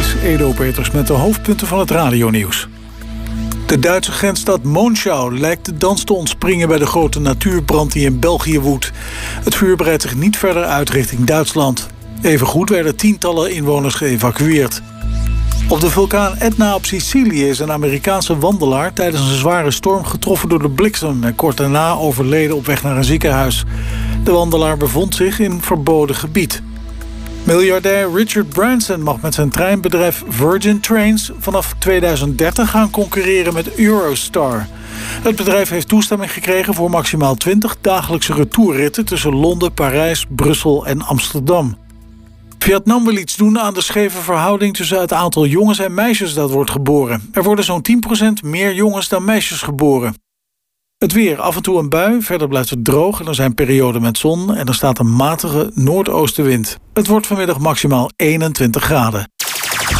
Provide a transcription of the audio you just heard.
is Edo Peters met de hoofdpunten van het radionieuws. De Duitse grensstad Monschau lijkt de dans te ontspringen bij de grote natuurbrand die in België woedt. Het vuur breidt zich niet verder uit richting Duitsland. Evengoed werden tientallen inwoners geëvacueerd. Op de vulkaan Etna op Sicilië is een Amerikaanse wandelaar tijdens een zware storm getroffen door de bliksem en kort daarna overleden op weg naar een ziekenhuis. De wandelaar bevond zich in verboden gebied. Miljardair Richard Branson mag met zijn treinbedrijf Virgin Trains vanaf 2030 gaan concurreren met Eurostar. Het bedrijf heeft toestemming gekregen voor maximaal 20 dagelijkse retourritten tussen Londen, Parijs, Brussel en Amsterdam. Vietnam wil iets doen aan de scheve verhouding tussen het aantal jongens en meisjes dat wordt geboren. Er worden zo'n 10% meer jongens dan meisjes geboren. Het weer, af en toe een bui, verder blijft het droog en er zijn perioden met zon en er staat een matige noordoostenwind. Het wordt vanmiddag maximaal 21 graden.